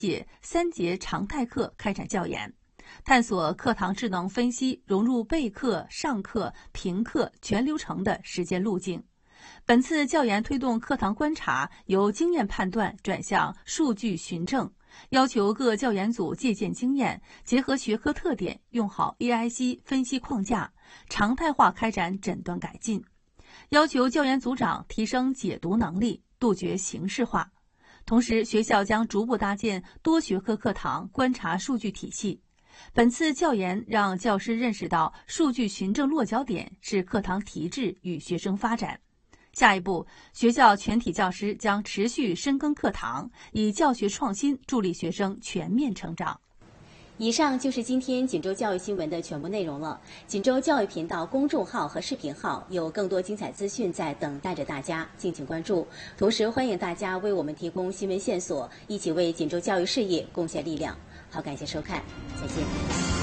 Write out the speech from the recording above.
解3节常态课开展教研，探索课堂智能分析融入备课、上课、评课全流程的实践路径。本次教研推动课堂观察由经验判断转向数据循证，要求各教研组借鉴经验，结合学科特点，用好 AIC 分析框架，常态化开展诊断改进。要求教研组长提升解读能力，杜绝形式化。同时，学校将逐步搭建多学科课堂观察数据体系。本次教研让教师认识到数据循证落脚点是课堂提质与学生发展。下一步，学校全体教师将持续深耕课堂，以教学创新助力学生全面成长。 以上就是今天锦州教育新闻的全部内容了。锦州教育频道公众号和视频号有更多精彩资讯在等待着大家，敬请关注。同时，欢迎大家为我们提供新闻线索，一起为锦州教育事业贡献力量。好，感谢收看，再见。